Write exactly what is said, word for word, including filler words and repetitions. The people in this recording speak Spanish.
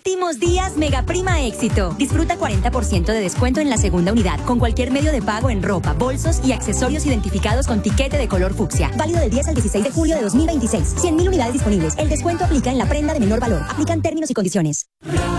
Últimos días Mega Prima Éxito. Disfruta cuarenta por ciento de descuento en la segunda unidad con cualquier medio de pago en ropa, bolsos y accesorios identificados con tiquete de color fucsia. Válido del diez al dieciséis de julio de dos mil veintiséis. cien mil unidades disponibles. El descuento aplica en la prenda de menor valor. Aplican términos y condiciones.